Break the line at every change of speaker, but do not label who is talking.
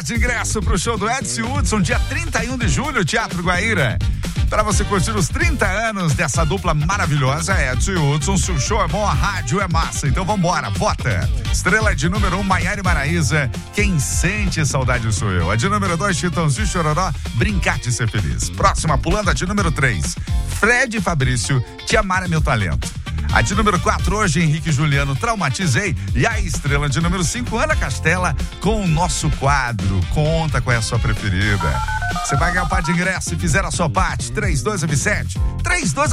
de ingresso pro show do Edson Hudson, dia 31 de julho, Teatro Guaíra. Para você curtir os 30 anos dessa dupla maravilhosa, Edson e Hudson. Se o show é bom, a rádio é massa. Então vambora, vota. Estrela de número 1, Maiara e Maraísa. Quem sente saudade sou eu. A de número 2, Chitãozinho e Chororó, Brincar de Ser Feliz. Próxima, pulando a de número 3, Fred e Fabrício, Te Amar é Meu Talento. A de número 4, hoje, Henrique e Juliano, Traumatizei. E a estrela de número 5, Ana Castela, com o nosso quadro. Conta qual é a sua preferida. Você vai ganhar um par de ingresso se fizer a sua parte. 3297 32